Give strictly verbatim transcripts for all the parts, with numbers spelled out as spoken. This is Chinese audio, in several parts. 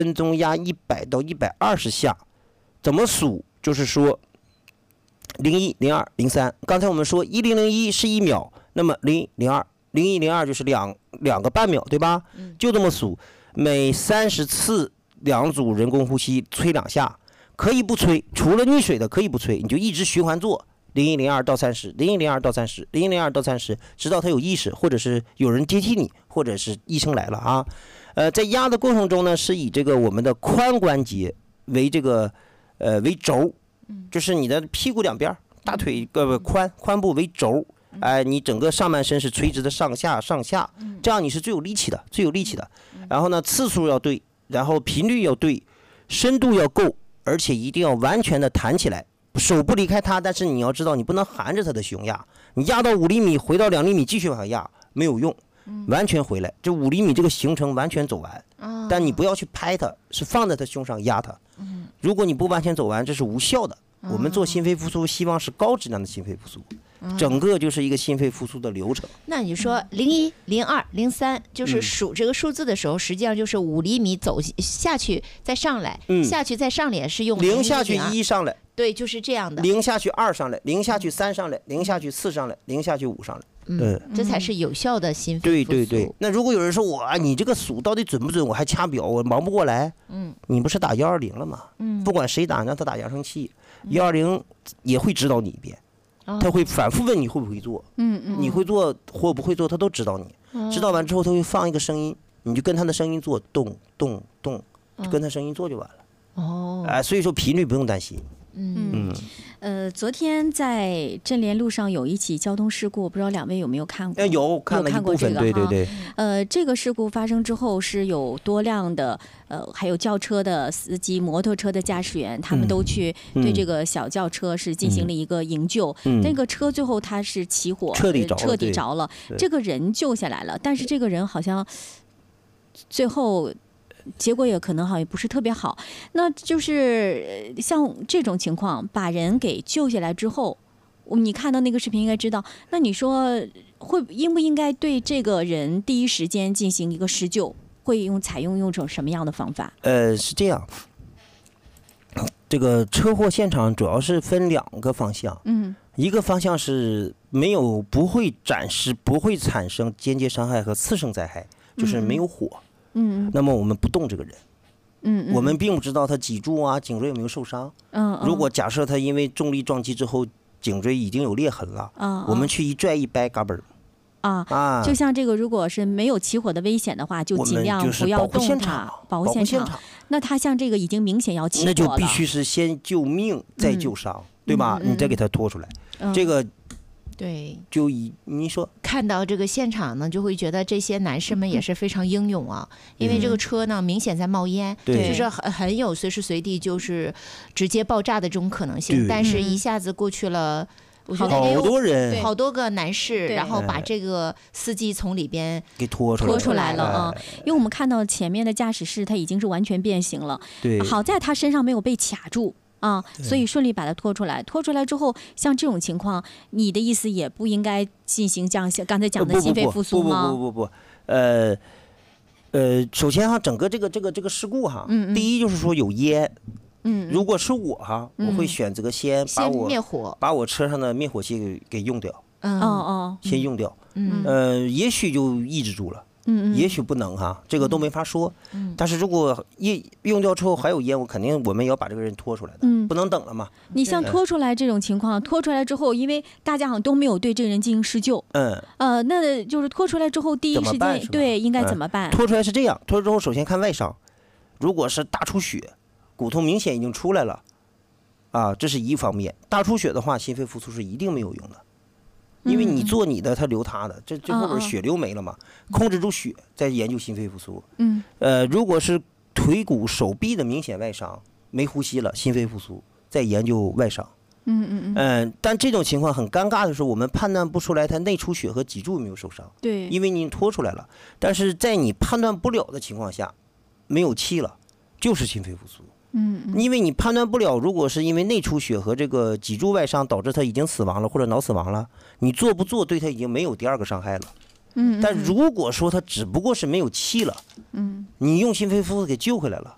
分钟压一百到一百二十下，怎么数？就是说，零一、零二、零三。刚才我们说一零零一是一秒，那么零一、零二、零一、零二就是两两个半秒，对吧？就这么数，每三十次两组人工呼吸，吹两下，可以不吹，除了溺水的可以不吹，你就一直循环做。零一零二到三十，零一零二到三十，零一零二到三十，直到他有意识，或者是有人接替你，或者是医生来了啊。呃，在压的过程中呢，是以这个我们的髋关节为这个呃为轴，就是你的屁股两边，大腿呃髋髋部为轴，哎、呃，你整个上半身是垂直的上下上下，这样你是最有力气的，最有力气的。然后呢，次数要对，然后频率要对，深度要够，而且一定要完全的弹起来。手不离开它，但是你要知道，你不能含着它的胸压，你压到五厘米，回到两厘米继续往下压，没有用，完全回来，这五厘米这个行程完全走完，但你不要去拍它，是放在它胸上压它。如果你不完全走完，这是无效的。我们做心肺复苏，希望是高质量的心肺复苏。整个就是一个心肺复苏的流程。 那你说零一、零二、零三，就是数这个数字的时候，实际上就是五厘米走下去再上来， 嗯、 下去再上来是用零下去一上来， 对，就是这样的。 零下去二上来，零下去三上来，零下去四上来，零下去五上来。 嗯，这才是有效的心肺复苏。 对对对。那如果有人说我你这个数到底准不准？我还掐表，我忙不过来。嗯，你不是打幺二零了吗？嗯，不管谁打，让他打扬声器，幺二零也会指导你一遍。他会反复问你会不会做，嗯嗯，你会做或不会做，他都指导你。指导完之后，他会放一个声音，你就跟他的声音做，动动动，就跟他声音做就完了。哦，哎、呃，所以说频率不用担心。 嗯嗯，呃，昨天在镇联路上有一起交通事故，不知道两位有没有看过？ 呃、有看了一部分，对对对。 呃，这个事故发生之后，是有多辆的呃，还有轿车的司机、摩托车的驾驶员，他们都去对这个小轿车是进行了一个营救。嗯、那个车最后它是起火， 彻底着了， 彻底着了。这个人救下来了，但是这个人好像最后。结果也可能好像不是特别好，那就是像这种情况，把人给救下来之后，你看到那个视频应该知道，那你说会应不应该对这个人第一时间进行一个施救？会用采用用种什么样的方法？ 呃，是这样，这个车祸现场主要是分两个方向，嗯，一个方向是没有不会展示不会产生间接伤害和次生灾害，就是没有火。嗯，那么我们不动这个人，嗯，我们并不知道他脊柱啊、颈椎有没有受伤。嗯，如果假设他因为重力撞击之后颈椎已经有裂痕了，啊，我们去一拽一掰，嘎嘣儿。 啊啊！就像这个，如果是没有起火的危险的话，就尽量不要动它， 保护现场。那他像这个已经明显要起火了， 那就必须是先救命再救伤，嗯、对吧？嗯、你再给他拖出来，嗯、这个。 对， 就以你说看到这个现场呢，就会觉得这些男士们也是非常英勇啊，嗯、因为这个车呢明显在冒烟， 对， 就是很很有随时随地就是直接爆炸的这种可能性，但是一下子过去了。我觉得好多人， 好多个男士，然后把这个司机从里边给拖出来拖出来了啊！因为我们看到前面的驾驶室，他已经是完全变形了， 对， 好在他身上没有被卡住。啊，所以顺利把它拖出来。拖出来之后，像这种情况，你的意思也不应该进行这样像刚才讲的心肺复苏吗？ 不不不不不，呃呃，首先哈，整个这个这个这个事故哈，嗯嗯第一就是说有烟。嗯，如果是我哈，嗯、我会选择先把我灭火， 把我车上的灭火器给给用掉。 嗯哦哦， 先用掉。嗯呃，也许就抑制住了。嗯，也许不能哈，这个都没法说。嗯，但是如果一用掉之后还有烟，我肯定我们也要把这个人拖出来的，嗯，不能等了嘛。 你像拖出来这种情况，拖出来之后，因为大家好像都没有对这个人进行施救，嗯，呃，那就是拖出来之后第一时间对应该怎么办？ 拖出来是这样，拖出来之后首先看外伤，如果是大出血，骨头明显已经出来了，啊，这是一方面。大出血的话，心肺复苏是一定没有用的。因为你做你的，他流他的，这最后边血流没了嘛，控制住血，再研究心肺复苏。嗯，呃，如果是腿骨、手臂的明显外伤，没呼吸了，心肺复苏，再研究外伤。嗯嗯嗯。嗯，但这种情况很尴尬的是，我们判断不出来他内出血和脊柱有没有受伤。 对。 因为你拖出来了，但是在你判断不了的情况下，没有气了，就是心肺复苏。嗯，因为你判断不了，如果是因为内出血和这个脊柱外伤导致他已经死亡了或者脑死亡了，你做不做对他已经没有第二个伤害了。嗯，但如果说他只不过是没有气了，嗯，你用心肺复苏给救回来了，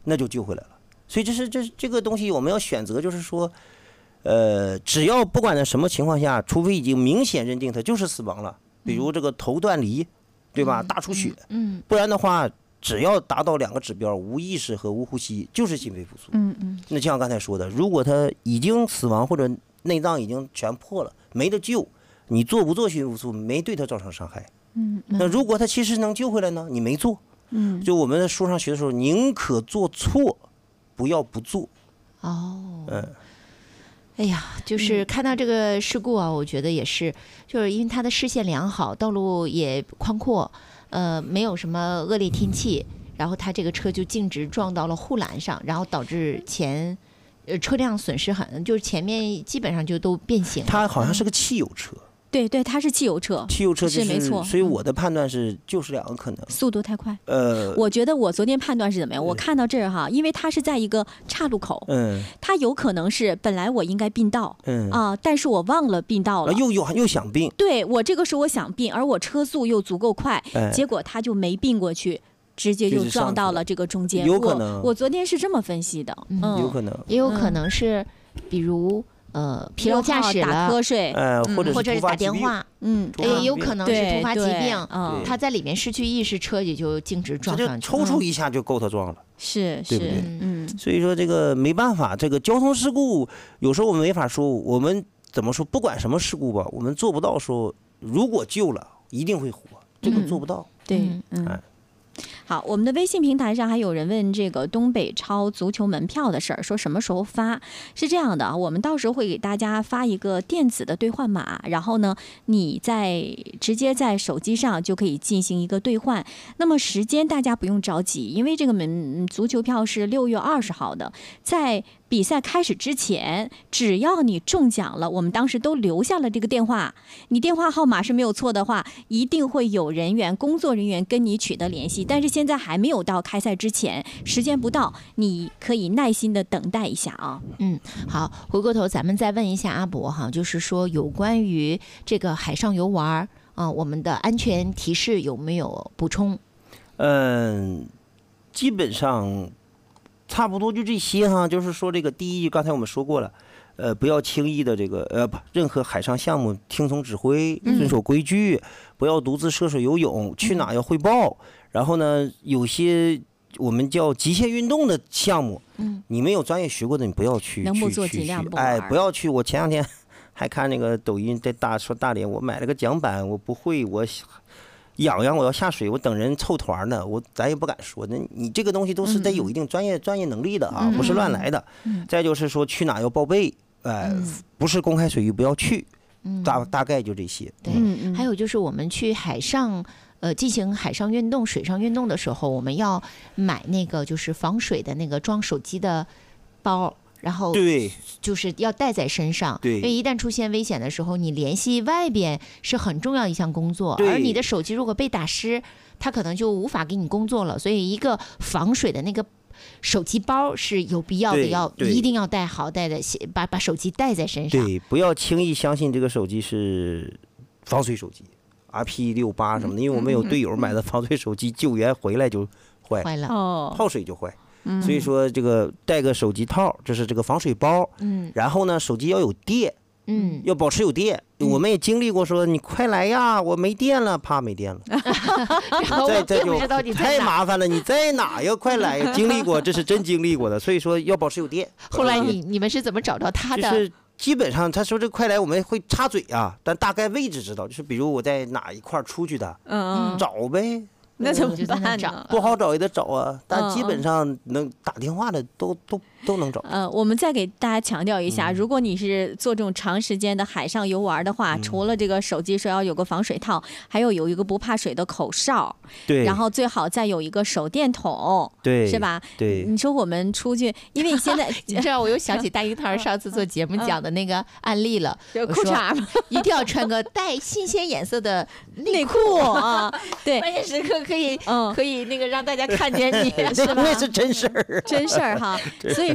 那就救回来了。所以这是这这个东西我们要选择，就是说，呃，只要不管在什么情况下，除非已经明显认定他就是死亡了，比如这个头断离，对吧？大出血， 嗯， 不然的话，只要达到两个指标，无意识和无呼吸，就是心肺复苏。 嗯嗯。 那就像刚才说的，如果他已经死亡或者内脏已经全破了，没得救，你做不做心肺复苏没对他造成伤害。 嗯。 那如果他其实能救回来呢？你没做。 嗯。 就我们在书上学的时候，宁可做错，不要不做。 哦。 嗯。 哎呀，就是看到这个事故啊，我觉得也是，就是因为他的视线良好，道路也宽阔，呃，没有什么恶劣天气，然后他这个车就径直撞到了护栏上，然后导致前呃车辆损失很，就是前面基本上就都变形了。 它好像是个汽油车。 对对，它是汽油车， 汽油车就是没错， 所以我的判断是就是两个可能， 速度太快。 呃， 我觉得我昨天判断是怎么样？我看到这儿哈，因为它是在一个岔路口， 嗯， 它有可能是本来我应该并道， 嗯啊，但是我忘了并道了， 又又又想并， 对我这个时候我想并，而我车速又足够快， 哎、 结果他就没并过去。直接就撞到了这个中间， 有可能。 我, 我昨天是这么分析的，嗯， 有可能， 也有可能是，比如呃疲劳驾驶了， 打瞌睡， 呃，或者或者是打电话， 嗯， 也有可能是突发疾病， 嗯， 他在里面失去意识，车也就径直撞上去， 抽搐一下就够他撞了， 是是， 对不对？ 嗯， 所以说这个没办法，这个交通事故有时候我们没法说，我们怎么说？不管什么事故吧，我们做不到说，如果救了一定会活，这个做不到， 对，嗯。好，我们的微信平台上还有人问这个东北超足球门票的事儿，说什么时候发？是这样的啊，我们到时候会给大家发一个电子的兑换码，然后呢，你在直接在手机上就可以进行一个兑换。那么时间大家不用着急，因为这个门足球票是六月二十号的，在比赛开始之前，只要你中奖了，我们当时都留下了这个电话，你电话号码是没有错的话，一定会有人员工作人员跟你取得联系。但是现在还没有到开赛之前，时间不到，你可以耐心的等待一下啊。 嗯，好，回过头咱们再问一下阿伯哈，就是说有关于这个海上游玩啊，我们的安全提示有没有补充？ 嗯，基本上。差不多就这些哈，就是说这个第一，刚才我们说过了，呃，不要轻易的这个呃不，任何海上项目听从指挥，遵守规矩，嗯、不要独自涉水游泳，去哪要汇报。嗯、然后呢，有些我们叫极限运动的项目，嗯，你没有专业学过的，你不要去， 能不做尽量不哎，不要去。我前两天还看那个抖音在大说大连，我买了个桨板，我不会，我。痒痒，我要下水，我等人凑团呢，我咱也不敢说。那你这个东西都是得有一定专业、嗯、专业能力的啊，不是乱来的。嗯、再就是说去哪要报备，哎、呃嗯，不是公开水域不要去。嗯、大大概就这些。 对，嗯、还有就是我们去海上呃进行海上运动、水上运动的时候，我们要买那个就是防水的那个装手机的包。然后对， 就是要带在身上， 对， 因为一旦出现危险的时候，你联系外边是很重要一项工作，而你的手机如果被打湿，它可能就无法给你工作了。所以一个防水的那个手机包是有必要的，要一定要带好，带的把把手机带在身上。 对，不要轻易相信这个手机是防水手机 ，R P 六八什么的，因为我们有队友买的防水手机，救援回来就坏坏了， 哦， 泡水就坏。所以说这个带个手机套，这是这个防水包。 嗯， 然后呢，手机要有电， 嗯， 要保持有电。嗯、我们也经历过说，你快来呀，我没电了，啪没电了。 然后再再就太麻烦了，你在哪呀？快来！经历过，这是真经历过的。所以说要保持有电。 后来你你们是怎么找到他的？ 就是基本上他说这快来，我们会插嘴啊，但大概位置知道，就是比如我在哪一块出去的， 嗯， 找呗。 那怎么办呢？ 不好找也得找啊，但基本上能打电话的都都都能找。 呃，我们再给大家强调一下， 嗯、 如果你是做这种长时间的海上游玩的话， 嗯、 除了这个手机说要有个防水套，还有有一个不怕水的口哨， 对， 然后最好再有一个手电筒， 对， 是吧？ 对， 你说我们出去，因为现在你知道，我又想起大樱桃上次做节目讲的那个案例了， 就裤衩一定要穿个带新鲜颜色的内裤啊，对， 关键时刻可以， 嗯， 可以那个让大家看见你， 是吧？那是真事儿， 真事儿哈。所以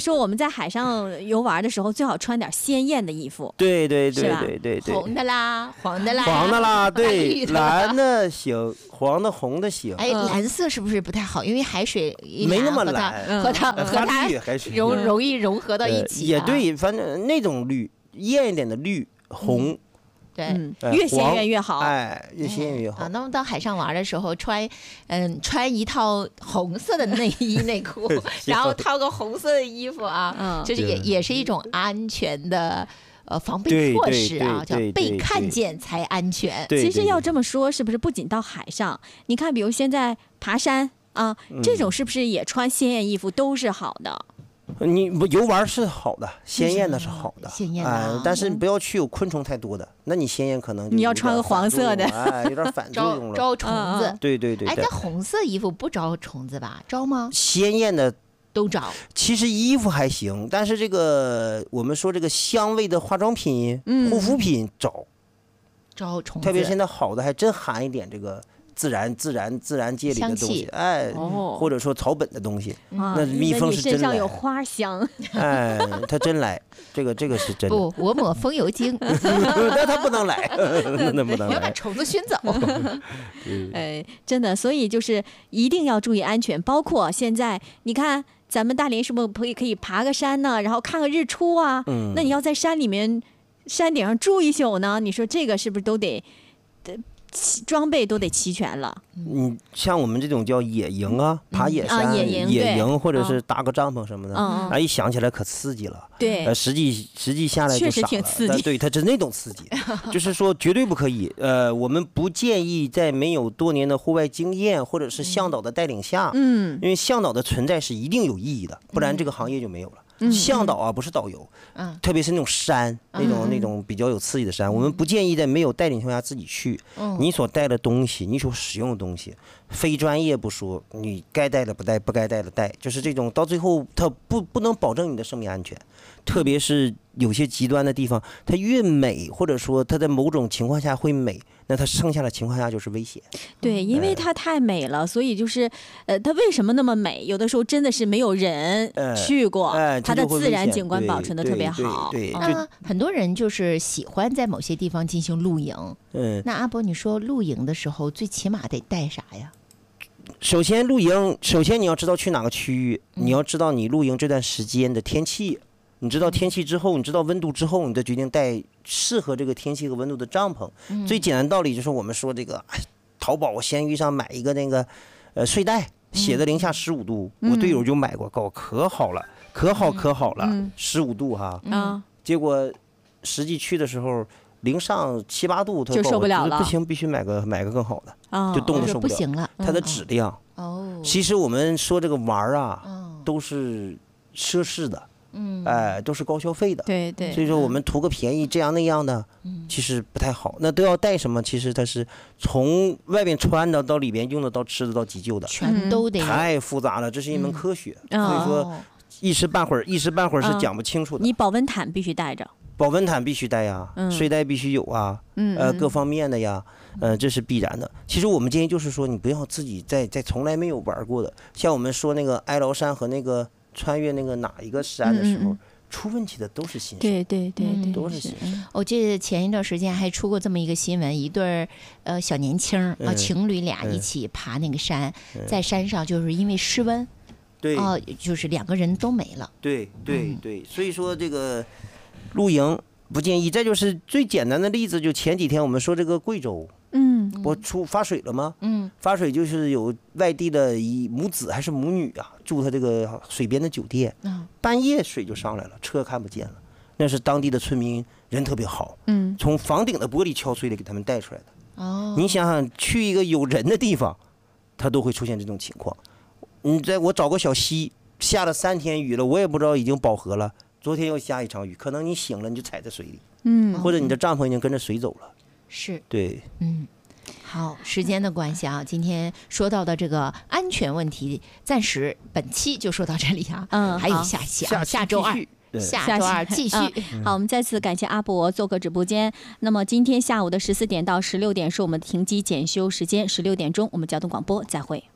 说我们在海上游玩的时候，最好穿点鲜艳的衣服。 对对对是吧对对对， 红的啦，黄的啦， 黄的啦，对， 绿的啦蓝的行，黄的红的行， 哎， 嗯蓝色是不是不太好？因为海水一没那么蓝和它蓝和它呃发和它绿还是容容易融合到一呃起、啊也，对，反正那种绿艳一点的绿红， 对。 嗯呃， 越鲜黄艳越好。 哎，越鲜艳越好啊，。那么到海上玩的时候，穿嗯穿一套红色的内衣内裤，然后套个红色的衣服啊， 嗯这是也对也是一种安全的呃防备对措对对施啊，叫对对被看对见才安全。 对，对对其实要这么说，是不是不仅到海上？你看，比如现在爬山啊，这种是不是也穿鲜艳衣服都是好的？ 你不游玩是好的，鲜艳的是好的， 鲜艳的啊哎，但是不要去有昆虫太多的，那你鲜艳可能就你要有点穿个黄反作色的用哎，有点反作招用了。 招虫子嗯嗯， 哎， 对对对对但，红色衣服不招虫子吧？招吗？ 鲜艳的都招。 其实衣服还行，但是这个我们说这个香味的化妆品、 嗯护肤品找， 招虫子， 特别现在好的还真含一点这个自然、自然、自然界里的香东西， 气哎， 哦或者说草本的东西， 啊那蜜蜂你是真来身上有花香。 哎，它真来，这个这个是真的， 不，我抹风油精， 那它不能来，那不能我要把来。 虫子熏走。 哎，真的，所以就是一定要注意安全，包括现在你看。咱们大连是不是可以可以爬个山呢？然后看个日出啊？ 嗯那你要在山里面、山顶上住一宿呢？你说这个是不是都得，得齐装备都得齐全了？ 你像我们这种叫野营啊，爬野啊山、 野营对营或者嗯是搭个帐篷什么的， 嗯嗯啊，一想起来可刺激了。 对呃，实际实际下来确实就傻了挺刺激但对，它真那种刺激，就是说绝对不可以。呃，我们不建议在没有多年的户外经验或者是向导的带领下， 嗯因为向导的存在是一定有意义的，不然这个行业就没有了。向导啊，不是导游， 嗯特别是那种山，那种那种比较有刺激的山，我们不建议在没有带领情况下自己去。 嗯你所带的东西，你所使用的东西，非专业不说，你该带的不带，不该带的带，就是这种到最后它不不能保证你的生命安全。特别是有些极端的地方，它越美，或者说它在某种情况下会美，那它剩下的情况下就是危险。 对，因哎为它太美了，所以就是，呃，它为什么那么美？有的时候真的是没有人哎去过， 哎， 它的这就会危险自然景观对保存的特别好。 对，对对那很多人就是喜欢在某些地方进行露营。 嗯， 那阿伯，你说露营的时候最起码得带啥呀？ 首先露营，首先你要知道去哪个区域，你要知道你露营这段时间的天气，你知道天气之后，你知道温度之后，你再决定带适合这个天气和温度的帐篷。最简单的道理就是我们说这个，哎淘宝、闲鱼上买一个那个呃睡袋，写的零下十五度，我队友就买过，告我可好了，可好可好了，十五度哈， 啊， 结果实际去的时候。零上七八度，他就告我受不了了不行，必须买个买个更好的， 啊， 就冻得就受了。 不行了。 它的质量， 哦， 其实我们说这个玩儿啊， 嗯都是奢侈的， 嗯， 哎，都是高消费的。 对对， 所以说我们图个便宜，这样那样的， 嗯其实不太好。那都要带什么？其实它是从外边穿的到里边用的到吃的到急救的， 全都得有。 太复杂了，这是一门科学。 嗯所以说哦一时半会儿一时半会儿是嗯讲不清楚的。 你保温毯必须带着。 保温毯必须带呀， 嗯睡袋必须有啊， 嗯， 呃， 嗯各方面的呀，呃，这是必然的。其实我们建议就是说，你不要自己在在从来没有玩过的，像我们说那个哀牢山和那个穿越那个哪一个山的时候， 嗯嗯嗯出问题的都是新手。 对对对嗯对， 都是新嗯我记得前一段时间还出过这么一个新闻，一对儿呃小年轻儿啊嗯情侣俩嗯一起爬那个山，在山上就是因为失温， 对哦，就是两个人都没了。 对对嗯对，所以说这个露营不建议。再就是最简单的例子，就前几天我们说这个贵州， 嗯不出发水了吗？ 嗯发水就是有外地的一母子还是母女啊，住他这个水边的酒店， 嗯半夜水就上来了，车看不见了。那是当地的村民人特别好， 嗯从房顶的玻璃敲碎了给他们带出来的。 哦， 你想想，去一个有人的地方，它都会出现这种情况。你在我找个小溪，下了三天雨了，我也不知道已经饱和了。昨天又下一场雨，可能你醒了你就踩在水里， 嗯或者你的帐篷已经跟着水走了。 是对， 嗯。好，时间的关系啊，今天说到的这个安全问题，暂时本期就说到这里啊。 嗯还有好下期啊， 下期下周二继续，对下周二继续。 嗯好，我们再次感谢阿伯做客直播间。那么今天下午的十四点到十六点是我们的停机检修时间，十六点钟我们交通广播再会。